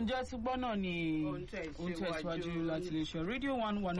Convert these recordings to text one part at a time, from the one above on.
ǹjẹ́ ti gbọ́ náà ni ohun tẹ̀síwájú láti lè ṣe rédíò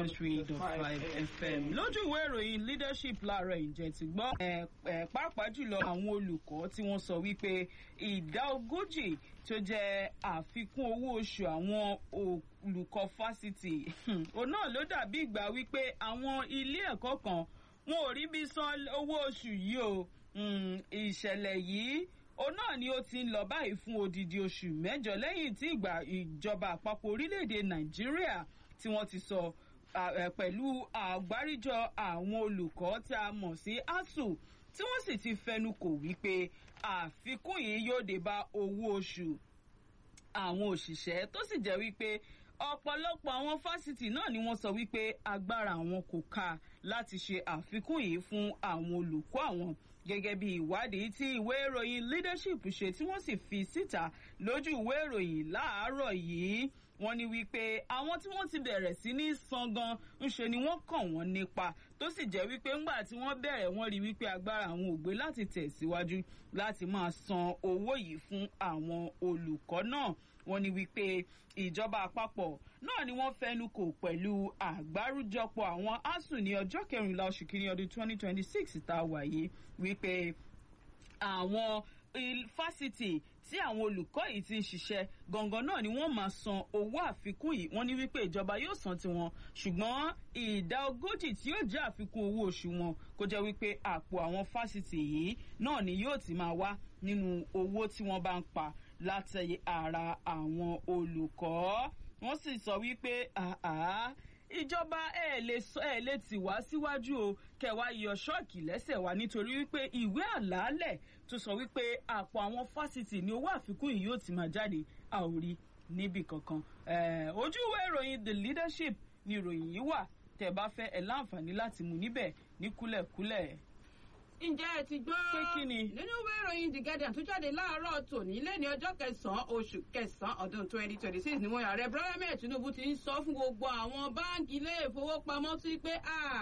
103.5 FM lójú ìwé ìròyìn leadership láàárọ̀ ìjẹ́ ti gbọ́ pàápàá jùlọ àwọn olùkọ́ tí wọ́n sọ wípé ìdá 40 tó jẹ́ àfikún owó oṣù àwọn olùkọ́ fásitì òun náà ló dàbí ìgbà wípé àwọn ilé ẹ̀kọ́ kan wọn ò rí bí san owó oṣù yìí o ìṣẹ̀lẹ̀ yìí òun náà ni ó ti ń lọ báyìí fún odidi oṣù 8 lẹ́yìn tí ìjọba àpapọ̀ orílẹ̀-èdè Nàìjíríà tí wọ́n ti sọ pẹ̀lú àgbáríjọ àwọn olùkọ́ tí a mọ̀ sí ASUU tí wọ́n sì ti fẹnu kò wípé àfikún yìí yóò dé bá owó oṣù àwọn òṣìṣẹ́ tó sì jẹ́ wípé ọ̀pọ̀lọpọ̀ àwọn fásitì náà ni wọ́n sọ wípé agbára àwọn kò ká láti ṣe àfikún yìí fún àwọn olùkọ́ àwọn gẹ́gẹ́ bí ìwádìí tí ìwé ìròyìn leadership ṣe tí wọ́n sì fi síta lójú ìwé ìròyìn láàárọ̀ yìí wọ́n ní wípé àwọn tí wọ́n ti bẹ̀rẹ̀ sí ní san gan ńṣe ni wọ́n kàn wọ́n nípa tó sì jẹ́ wípé ńgbà tí wọ́n bẹ̀rẹ̀ wọ́n rí wípé agbára àwọn ò gbé láti tẹ̀síwájú láti máa san owó yìí fún àwọn olùkọ́ náà wọ́n ní wípé ìjọba àpapọ̀ náà ni wọ́n fẹnu kò pẹ̀lú àgbáríjọpọ̀ àwọn ASUU ní ọjọ́ 14 oṣù kìíní ọdún 2026 tá a wà yìí wípé àwọn fásitì tí àwọn olùkọ́ yìí ti ń ṣiṣẹ́ gangan náà ni wọ́n máa san owó àfikún yìí wọ́n ní wípé ìjọba yóò san tiwọn ṣùgbọ́n ìdá 40 tí yóò jẹ́ àfikún owó oṣù wọn kó jẹ́ wípé àpò àwọn fásitì yìí náà ni yóò ti máa wá nínú owó tí wọ́n bá ń pa láti ara àwọn olùkọ́ wọ́n sì sọ wípé ìjọba ẹ lè tì wá síwájú o kẹwàá yọ ṣọ́ọ̀kì lẹ́sẹ̀ wa nítorí wípé ìwé àlàálẹ̀ tó sọ wípé àpò àwọn fásitì ní owó àfikún yìí yóò ti máa jáde a ò rí níbì kankan ojú ìwé ìròyìn the leadership ni ìròyìn yìí wà tẹ́ bá fẹ́ ẹ láǹfààní láti mú níbẹ̀ ní kúlẹ̀kúlẹ̀. Ǹjẹ́ ẹ ti gbọ́ pé kí ni? Nínú ìwé ìròyìn The Guardian tó jáde láàárọ̀ tòní lẹ́ni ọjọ́ 9 oṣù 9 ọdún 2026 ni wọ́n ààrẹ Bọ́lá Ahmed Tinubu ti ń sọ fún gbogbo àwọn báńkì ilé ìfowópamọ́sí pé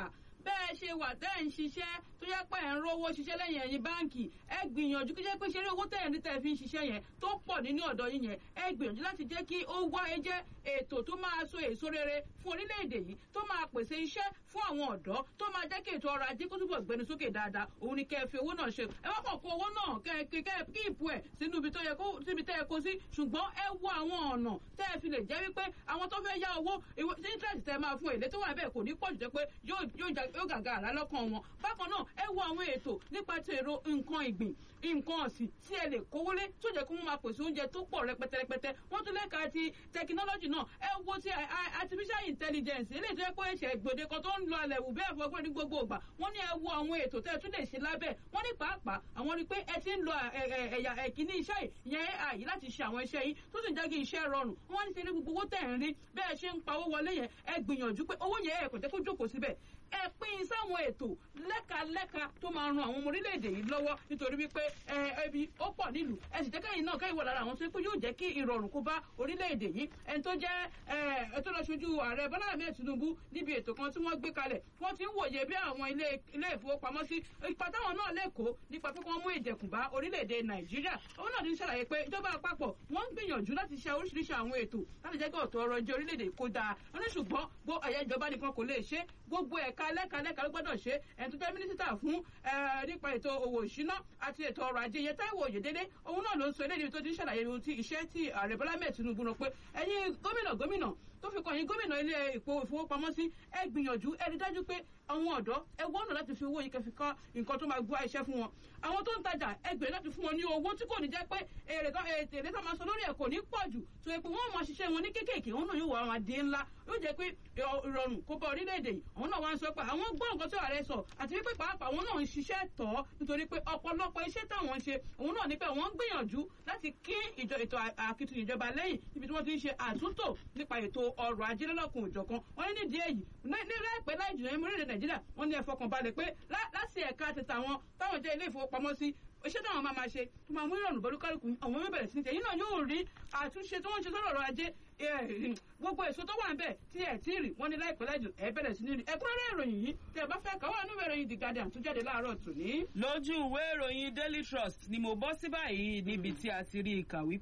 bẹ́ẹ̀ ṣe wà tẹ́ ń ṣiṣẹ́ tó yẹ pé ẹ̀ ń rówó ṣiṣẹ́ lẹ́yìn ẹ̀yìn báǹkì ẹ gbìyànjú kí jẹ́ pé ṣeré owó tẹ̀yìn tẹ́ fi ń ṣiṣẹ́ yẹn tó pọ̀ nínú ọ̀dọ̀ yín yẹn ẹ gbìyànjú láti jẹ́ kí ó wá ẹ jẹ́ ètò tó máa so èso rere fún orílẹ̀-èdè yìí tó máa pèsè iṣẹ́ fún àwọn ọ̀dọ́ tó máa jẹ́ kí ètò ọrọ̀ ajé kó túbọ̀ gbẹnu sókè dáadáa òun ni kẹ́ fi owó náà ṣe ẹ wá kàn kó owó náà kẹ́ kíìpù ẹ̀ sínú ibi tẹ́ ẹ kó sí ṣùgbọ́n ẹ wo àwọn ọ̀nà tẹ́ ẹ fi lè jẹ́ wípé àwọn tó fẹ́ yá owó interest tẹ́ máa fún èlé tó wà bẹ́ẹ̀ kò ní pọ̀jù jẹ́ pé yóò gàgà àrà lọ́kàn wọn bákan náà ẹ wo àwọn ètò nípa ti èrò nǹkan ìgbìn nǹkan ọ̀sìn tí ẹ lè kówólé tó jẹ́ kó wọ́n máa pèsè oúnjẹ tó pọ̀ rẹpẹtẹrẹpẹtẹ wọ́n tún lẹ́ka ti tẹkinọ́lọ́jì náà ẹ wo ti artificial intelligence eléyìí tó yẹ kó ẹ̀ṣẹ̀ gbòde kan tó ń lọ alẹ̀ wù bẹ́ẹ̀ fọgbọ́n ní gbogbo ìgbà wọ́n ní ẹ wo àwọn ètò tẹ́ ẹ tún lè ṣe lábẹ́ wọ́n ní pàápàá àwọn rí pé ẹ ti ń lo ẹ̀yà ẹ̀kíní iṣẹ́ ìyẹn AI láti ṣe àwọn iṣẹ́ yìí tó sì ń jẹ́ kí iṣẹ́ rọrùn wọ́n ní ṣe ní gbogbo owó tẹ̀ ń rí bẹ́ẹ̀ ṣe ń pawó wọlé yẹn ẹ gbìyànjú pé owó yẹn ẹ kò jẹ́ kó jókòó síbẹ̀ ẹ pín sáwọn ètò lẹ́ka tó máa ran àwọn ọmọ orílẹ̀-èdè yìí lọ́wọ́ nítorí wípé ẹbí ó pọ̀ nílùú ẹ sì jẹ́ kẹ́yìn náà kẹ́yìn wọ̀ lára àwọn tó pé yóò jẹ́ kí ìrọ̀rùn kó bá orílẹ̀-èdè yìí ẹni tó jẹ́ tó lọ ṣojú ààrẹ Bọ́lá Ahmed Tinubu níbi ètò kan tí wọ́n gbé kalẹ̀ wọ́n ti ń wòye bí àwọn ilé ìfowópamọ́sí ipa táwọn náà lẹ́kọ̀ọ́ nípa pé wọ́n mú ìdẹ̀kùn bá orílẹ̀-èdè Nàìjíríà òun náà ti ń ṣàlàyé pé ìjọba àpapọ̀ wọ́n ń gbìyànjú láti ṣe oríṣiríṣi àwọn ètò láti jẹ́ kí ọ̀tọ̀ ọrọ̀ ajé orílẹ̀-èdè kó dáa wọ́n ní ṣùgbọ́n ẹ̀yà ìjọba nìkan kò lè ṣe gbogbo ẹ̀ka lẹ́ka ló gbọ́dọ̀ ṣe ẹni tó jẹ́ mínísítà fún nípa ètò òwò ìṣúná àti ètò ọrọ̀ ajé yẹn Táíwò Oyèdélé òun náà ló ń sọ eléyìí tó ti ń ṣàlàyé iṣẹ́ tí ààrẹ Bọ́lá Ahmed Tinubu rán pé ẹ̀yin gómìnà tó fi kàn yín gómìnà ilé ìfowópamọ́sí ẹ gbìyànjú ẹ rí dájú pé àwọn ọ̀dọ́ ẹ wọ́n ọ̀nà láti fi owó yìí kẹfì kan nǹkan tó máa gbọ́ iṣẹ́ fún wọn àwọn tó ń tajà ẹ gbìyànjú láti fún wọn ní owó tí kò ní jẹ́ pé èrè tó máa sọ lórí ẹ̀ kò ní pọ̀ jù tó yẹ pé wọ́n máa ṣiṣẹ́ wọn ní kéékèèké wọn náà yóò wọ àwọn adé ńlá yóò jẹ́ pé ìrọ̀rùn kó bá orílẹ̀-èdè yìí àwọn náà wá ń sọ pé àwọn gbọ́ nǹkan tí ààrẹ sọ àti wípé pàápàá àwọn náà ń ṣiṣẹ́ tọ̀ nítorí pé ọ̀pọ̀lọpọ̀ iṣẹ́ táwọn ń ṣe òun náà ní pé wọ́n ń gbìyànjú láti kí ètò àkìtìyàn ìjọba lẹ́yìn níbi tí wọ́n ti ń ṣe àtúntò nípa ètò ọrọ̀ ajé lọ́lọ́kùn òjọ̀kan wọ́n ní nídìí èyí ní láìpẹ́ láì jìnnà ní orílẹ̀ Nàìjíríà wọ́n ní ẹ fọkàn balẹ̀ pé láti ẹ̀ka ti tàwọn táwọn jẹ́ ilé ìfowópamọ́sí iṣẹ́ táwọn máa ṣe tó máa mú ìrọ̀rùn bọ́lú kálukú àwọn ọmọ bẹ̀rẹ̀ sí ní tẹ̀yìn náà yóò rí àtúnṣe tó ń ṣe sọ́rọ̀ ọrọ̀ ajé gbogbo èso tó wà ń bẹ̀ tí ẹ̀ tí ì rí wọ́n ní láìpẹ́ láìjù ẹ̀ bẹ̀rẹ̀ sí ní rí ẹ̀kúnrẹ́rẹ́ ìròyìn yìí tí ẹ bá fẹ́ kà wà nínú ìròyìn The Guardian tó jáde láàárọ̀ tòní. lójú ìwé ìròyìn Daily Trust ni mo bọ́ sí báyìí níbi tí a ti rí ìkàwé